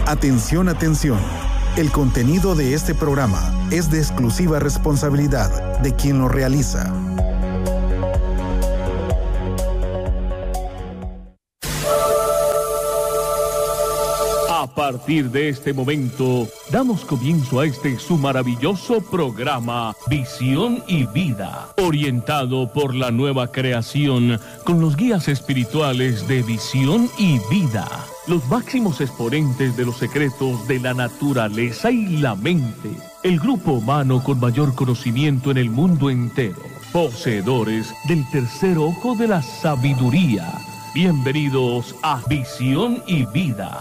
Atención, atención. El contenido de este programa es de exclusiva responsabilidad de quien lo realiza. A partir de este momento, damos comienzo a su maravilloso programa Visión y Vida, orientado por la nueva creación con los guías espirituales de Visión y Vida, los máximos exponentes de los secretos de la naturaleza y la mente, el grupo humano con mayor conocimiento en el mundo entero, poseedores del tercer ojo de la sabiduría. Bienvenidos a Visión y Vida.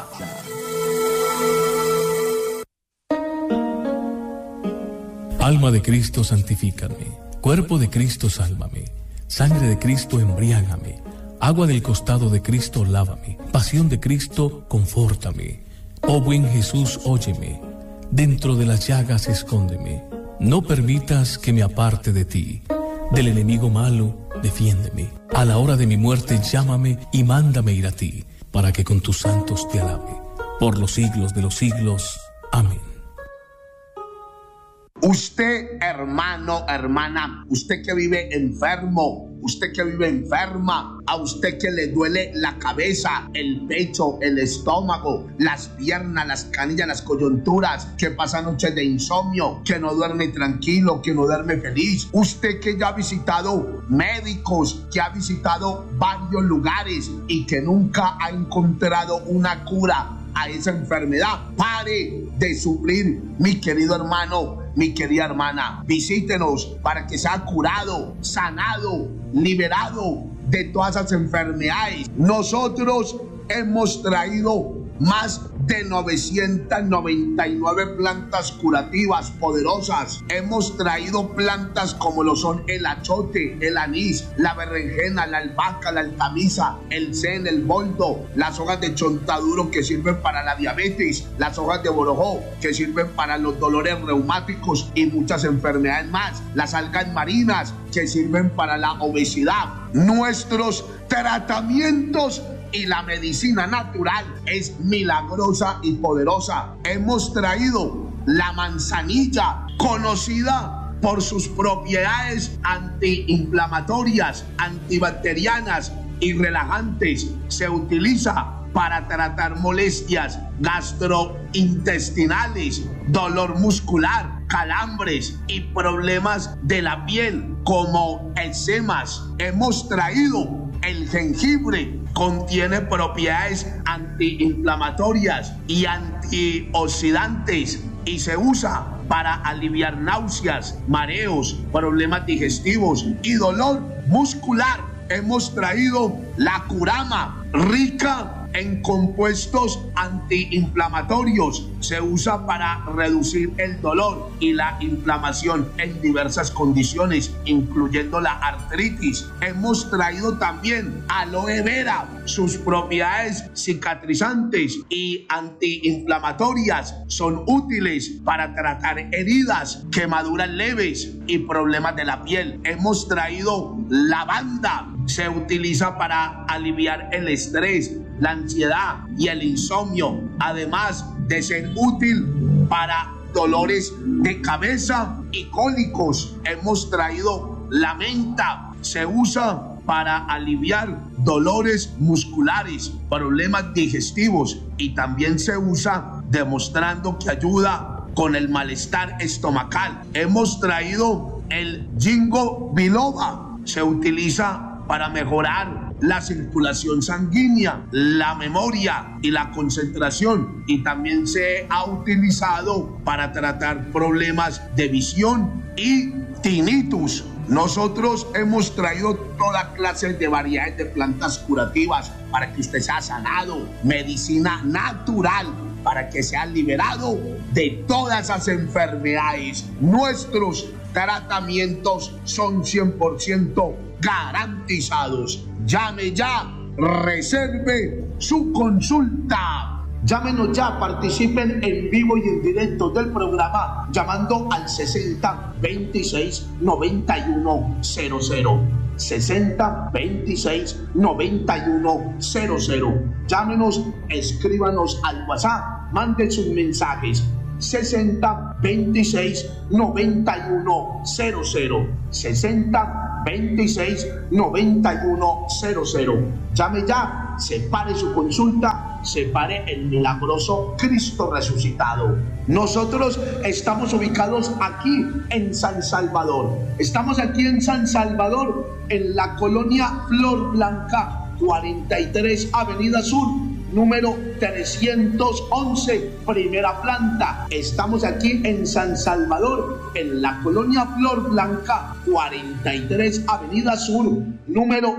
Alma de Cristo, santifícame. Cuerpo de Cristo, sálvame. Sangre de Cristo, embriágame. Agua del costado de Cristo, lávame. Pasión de Cristo, confórtame. Oh buen Jesús, óyeme. Dentro de las llagas, escóndeme. No permitas que me aparte de ti. Del enemigo malo, defiéndeme. A la hora de mi muerte, llámame y mándame ir a ti, para que con tus santos te alabe. Por los siglos de los siglos. Amén. Usted, hermano, hermana, usted que vive enfermo, usted que vive enferma, a usted que le duele la cabeza, el pecho, el estómago, las piernas, las canillas, las coyunturas, que pasa noches de insomnio, que no duerme tranquilo, que no duerme feliz, usted que ya ha visitado médicos, que ha visitado varios lugares y que nunca ha encontrado una cura a esa enfermedad, pare de sufrir, mi querido hermano, mi querida hermana. Visítenos para que sea curado, sanado, liberado de todas esas enfermedades. Nosotros hemos traído más de 999 plantas curativas poderosas. Hemos traído plantas como lo son el achote, el anís, la berenjena, la albahaca, la altamisa, el zen, el boldo, las hojas de chontaduro que sirven para la diabetes, las hojas de borojó que sirven para los dolores reumáticos y muchas enfermedades más, las algas marinas que sirven para la obesidad. Nuestros tratamientos y la medicina natural es milagrosa y poderosa. Hemos traído la manzanilla, conocida por sus propiedades antiinflamatorias, antibacterianas y relajantes. Se utiliza para tratar molestias gastrointestinales, dolor muscular, calambres y problemas de la piel como eczemas. Hemos traído el jengibre, contiene propiedades antiinflamatorias y antioxidantes y se usa para aliviar náuseas, mareos, problemas digestivos y dolor muscular. Hemos traído la curama, rica en compuestos antiinflamatorios. Se usa para reducir el dolor y la inflamación en diversas condiciones, incluyendo la artritis. Hemos traído también aloe vera. Sus propiedades cicatrizantes y antiinflamatorias son útiles para tratar heridas, quemaduras leves y problemas de la piel. Hemos traído lavanda. Se utiliza para aliviar el estrés, la ansiedad y el insomnio, además de ser útil para dolores de cabeza y cólicos. Hemos traído la menta. Se usa para aliviar dolores musculares, problemas digestivos y también se usa demostrando que ayuda con el malestar estomacal. Hemos traído el ginkgo biloba. Se utiliza para mejorar la circulación sanguínea, la memoria y la concentración, y también se ha utilizado para tratar problemas de visión y tinnitus. Nosotros hemos traído toda clase de variedades de plantas curativas para que usted sea sanado, medicina natural para que sea liberado de todas esas enfermedades. Nuestros tratamientos son 100% garantizados. Llame ya, reserve su consulta. Llámenos ya, participen en vivo y en directo del programa llamando al 60 26 91 00. 6026-9100. Llámenos, escríbanos al WhatsApp, manden sus mensajes. 6026-9100. 6026-9100. Llame ya, separe su consulta, separe el milagroso Cristo resucitado. Nosotros estamos ubicados aquí en San Salvador. Estamos aquí en San Salvador, en la colonia Flor Blanca, 43 Avenida Sur, número 311, primera planta. Estamos aquí en San Salvador, en la colonia Flor Blanca, 43 Avenida Sur, número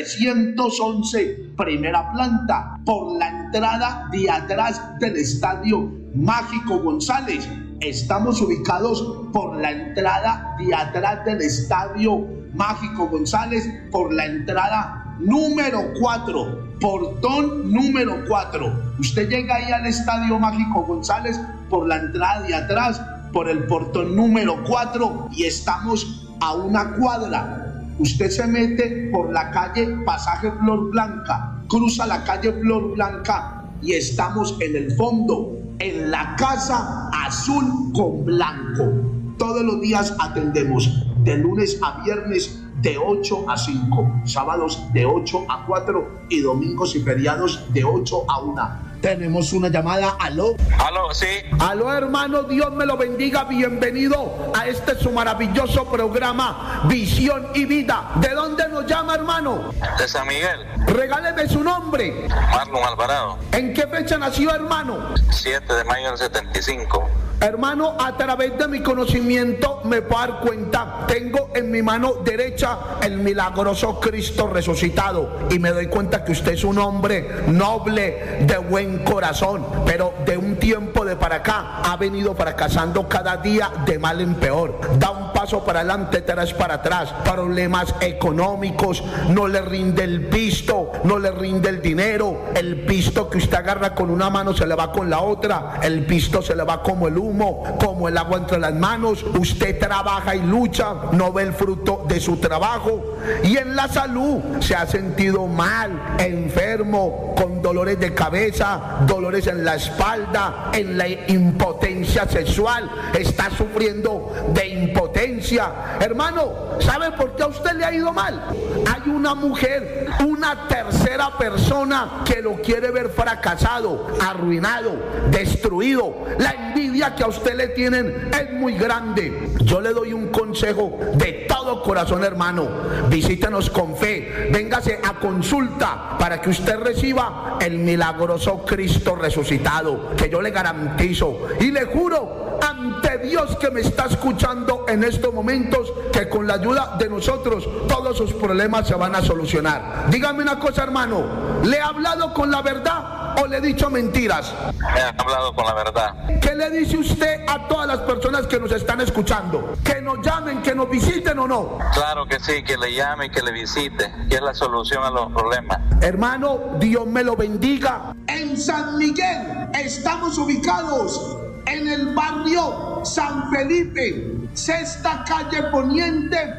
311, primera planta, por la entrada de atrás del Estadio Mágico González. Estamos ubicados por la entrada de atrás del Estadio Mágico González, por la entrada número 4, portón número 4. Usted llega ahí al Estadio Mágico González por la entrada de atrás, por el portón número 4, y estamos a una cuadra. Usted se mete por la calle Pasaje Flor Blanca, cruza la calle Flor Blanca y estamos en el fondo, en la Casa Azul con Blanco. Todos los días atendemos de lunes a viernes de 8 a 5, sábados de 8 a 4 y domingos y feriados de 8 a 1. Tenemos una llamada. ¿Aló? Aló, sí. Aló, hermano, Dios me lo bendiga. Bienvenido a este su maravilloso programa Visión y Vida. ¿De dónde nos llama, hermano? De San Miguel. Regáleme su nombre. Marlon Alvarado. ¿En qué fecha nació, hermano? 7 de mayo del 75. Hermano, a través de mi conocimiento me puedo dar cuenta, tengo en mi mano derecha el milagroso Cristo resucitado, y me doy cuenta que usted es un hombre noble, de buen corazón, pero de un tiempo de para acá ha venido fracasando cada día de mal en peor. Da un paso para adelante, 3 para atrás, problemas económicos, no le rinde el pisto, no le rinde el dinero, el pisto que usted agarra con una mano se le va con la otra, el pisto se le va como el humo, como el agua entre las manos. Usted trabaja y lucha, no ve el fruto de su trabajo, y en la salud se ha sentido mal, enfermo, con dolores de cabeza, dolores en la espalda, en la impotencia sexual, está sufriendo de impotencia. Hermano, ¿sabe por qué a usted le ha ido mal? Hay una mujer, una tercera persona que lo quiere ver fracasado, arruinado, destruido. La envidia que a usted le tienen es muy grande. Yo le doy un consejo de todo corazón, hermano. Visítenos con fe, véngase a consulta para que usted reciba el milagroso Cristo resucitado, que yo le garantizo y le juro ante Dios que me está escuchando en estos momentos, que con la ayuda de nosotros todos sus problemas se van a solucionar. Dígame una cosa, hermano, ¿le he hablado con la verdad o le he dicho mentiras? He hablado con la verdad. ¿Qué le dice usted a todas las personas que nos están escuchando? ¿Que nos llamen, que nos visiten o no? Claro que sí, que le llame y que le visite, que es la solución a los problemas. Hermano, Dios me lo bendiga. En San Miguel estamos ubicados en el barrio San Felipe, 6ª calle Poniente,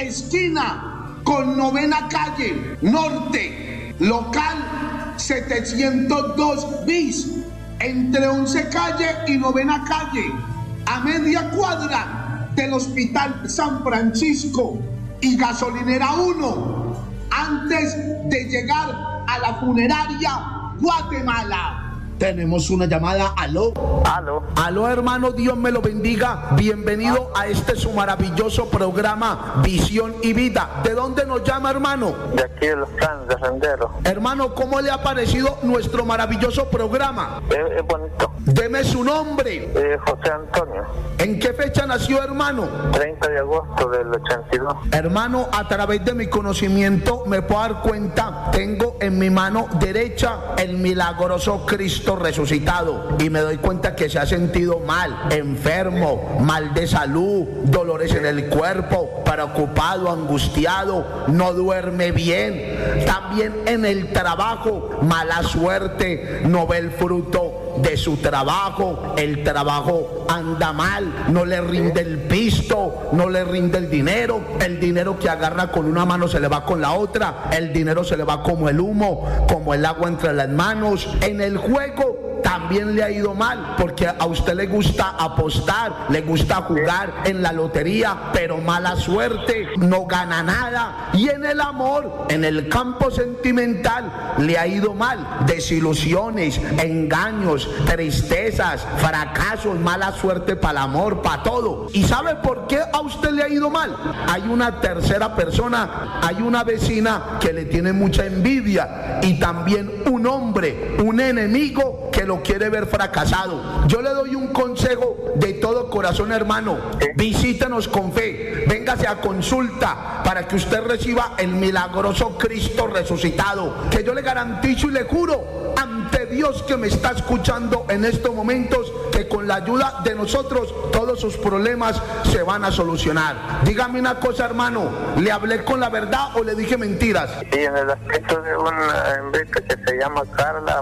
esquina con 9ª calle Norte, local 702 bis, entre 11 calle y 9ª calle, a media cuadra del Hospital San Francisco y Gasolinera 1, antes de llegar a la funeraria Guatemala. Tenemos una llamada. ¿Aló? Aló. Aló, hermano, Dios me lo bendiga. Bienvenido a este su maravilloso programa Visión y Vida. ¿De dónde nos llama, hermano? De aquí de Los Planes, de Rendero. Hermano, ¿cómo le ha parecido nuestro maravilloso programa? Es bonito. Deme su nombre. José Antonio. ¿En qué fecha nació, hermano? 30 de agosto del 82. Hermano, a través de mi conocimiento me puedo dar cuenta, tengo en mi mano derecha el milagroso Cristo Cristo resucitado y me doy cuenta que se ha sentido mal, enfermo, mal de salud, dolores en el cuerpo, preocupado, angustiado, no duerme bien, también en el trabajo, mala suerte, no ve el fruto de su trabajo, el trabajo anda mal, no le rinde el pisto, no le rinde el dinero que agarra con una mano se le va con la otra, el dinero se le va como el humo, como el agua entre las manos. En el juego también le ha ido mal, porque a usted le gusta apostar, le gusta jugar en la lotería, pero mala suerte, no gana nada. Y en el amor, en el campo sentimental, le ha ido mal, desilusiones, engaños, tristezas, fracasos, mala suerte para el amor, para todo. ¿Y sabe por qué a usted le ha ido mal? Hay una tercera persona, hay una vecina que le tiene mucha envidia y también un hombre, un enemigo que lo quiere ver fracasado. Yo le doy un consejo de todo corazón, hermano. Visítenos con fe, véngase a consulta para que usted reciba el milagroso Cristo resucitado, que yo le garantizo y le juro ante Dios que me está escuchando en estos momentos, que con la ayuda de nosotros todos sus problemas se van a solucionar. Dígame una cosa, hermano, ¿le hablé con la verdad o le dije mentiras? Sí, en el aspecto de una hembrita que se llama Carla,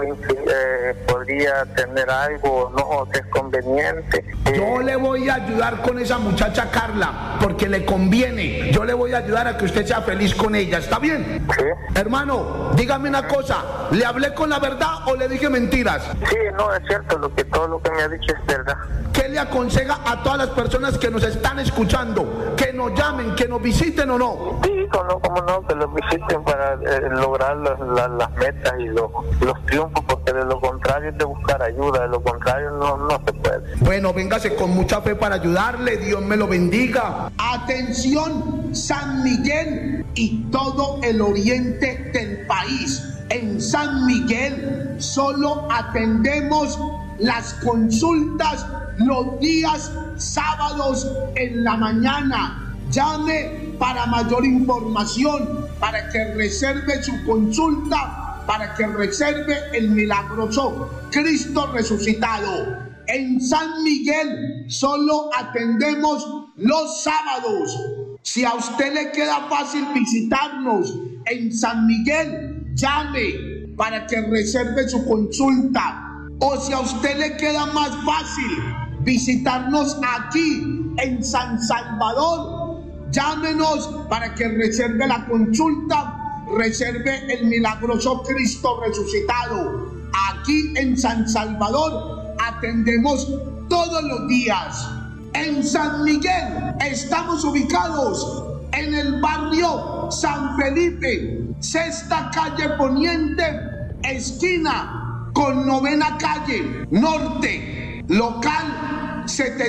podría tener algo, no, que es conveniente. Yo le voy a ayudar con esa muchacha Carla, porque le conviene. Yo le voy a ayudar a que usted sea feliz con ella, ¿está bien? Sí. Hermano, dígame una cosa, ¿le hablé con la verdad o le dije mentiras? Sí, no, es cierto, todo lo que me ha dicho es verdad. ¿Qué le aconseja a todas las personas que nos están escuchando? Que nos llamen, que nos visiten o no. Sí, como no, que los visiten para lograr las metas y los triunfos, porque de lo contrario es de buscar ayuda, de lo contrario no se puede. Bueno, véngase con mucha fe para ayudarle, Dios me lo bendiga. Atención, San Miguel y todo el oriente del país. En San Miguel solo atendemos las consultas los días sábados en la mañana. Llame para mayor información, para que reserve su consulta, para que reserve el milagroso Cristo resucitado. En San Miguel solo atendemos los sábados. Si a usted le queda fácil visitarnos en San Miguel, llame para que reserve su consulta. O si a usted le queda más fácil visitarnos aquí en San Salvador, llámenos para que reserve la consulta, reserve el milagroso Cristo resucitado. Aquí en San Salvador atendemos todos los días. En San Miguel estamos ubicados en el barrio San Felipe, sexta calle poniente, esquina con novena calle norte, local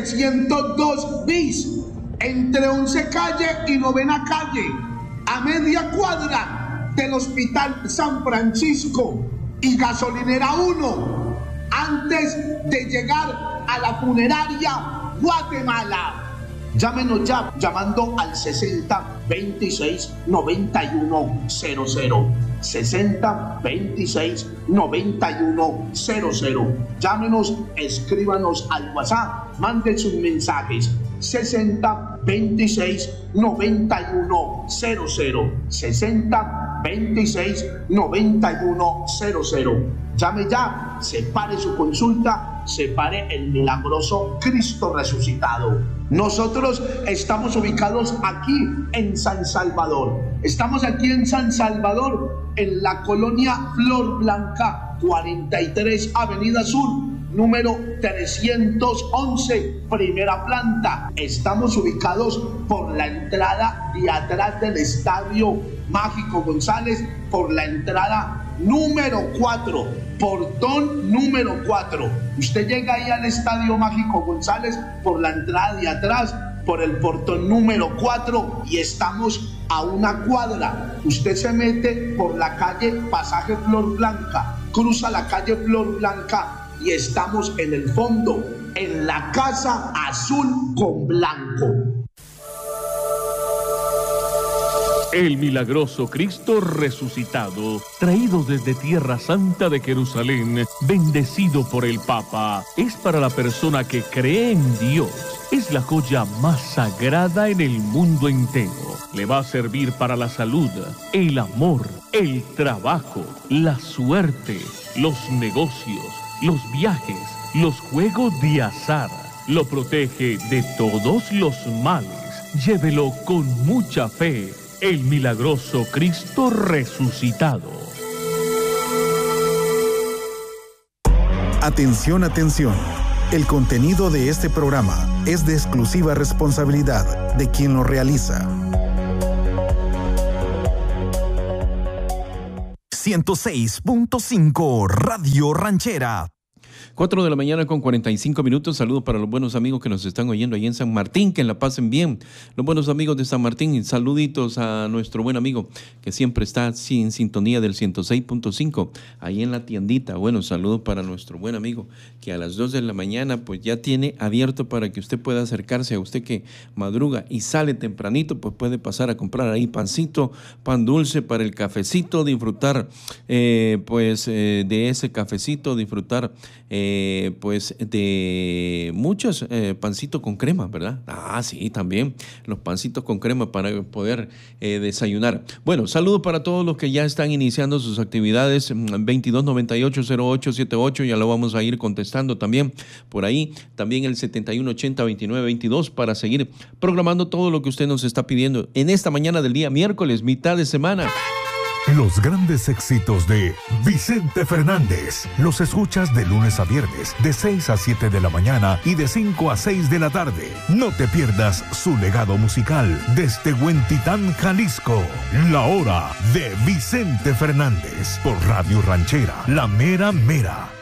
702 bis, entre 11 calle y novena calle, a media cuadra del Hospital San Francisco y Gasolinera 1, antes de llegar a la funeraria Guatemala. Llámenos ya llamando al 60 26 91 00. 60 26 91 00. Llámenos, escríbanos al WhatsApp, manden sus mensajes. 60 26 91 00. 60 26 91 00. Llame ya, separe su consulta, separe el milagroso Cristo resucitado. Nosotros estamos ubicados aquí en San Salvador. Estamos aquí en San Salvador, en la colonia Flor Blanca, 43 Avenida Sur, número 311, primera planta. Estamos ubicados por la entrada de atrás del Estadio Mágico González, por la entrada número 4, portón número 4. Usted llega ahí al Estadio Mágico González por la entrada de atrás, por el portón número 4, y estamos a una cuadra. Usted se mete por la calle Pasaje Flor Blanca, cruza la calle Flor Blanca y estamos en el fondo, en la casa azul con blanco. El milagroso Cristo resucitado, traído desde Tierra Santa de Jerusalén, bendecido por el Papa, es para la persona que cree en Dios. Es la joya más sagrada en el mundo entero. Le va a servir para la salud, el amor, el trabajo, la suerte, los negocios, los viajes, los juegos de azar. Lo protege de todos los males. Llévelo con mucha fe. El milagroso Cristo resucitado. Atención, atención. El contenido de este programa es de exclusiva responsabilidad de quien lo realiza. 106.5 Radio Ranchera. 4 de la mañana con 45 minutos. Saludos para los buenos amigos que nos están oyendo ahí en San Martín, que la pasen bien. Los buenos amigos de San Martín, saluditos a nuestro buen amigo que siempre está en sintonía del 106.5, ahí en la tiendita. Bueno, saludos para nuestro buen amigo que a las 2 de la mañana pues ya tiene abierto para que usted pueda acercarse. A usted que madruga y sale tempranito, pues puede pasar a comprar ahí pancito, pan dulce para el cafecito, disfrutar de ese cafecito, disfrutar pues de muchos pancitos con crema, ¿verdad? Ah, sí, también los pancitos con crema para poder desayunar. Bueno, saludos para todos los que ya están iniciando sus actividades. 2298-0878, ya lo vamos a ir contestando también por ahí. También el 7180-2922 para seguir programando todo lo que usted nos está pidiendo en esta mañana del día miércoles, mitad de semana. Los grandes éxitos de Vicente Fernández los escuchas de lunes a viernes de 6 a 7 de la mañana y de 5 a 6 de la tarde. No te pierdas su legado musical desde Huentitán, Jalisco. La hora de Vicente Fernández por Radio Ranchera, la mera mera.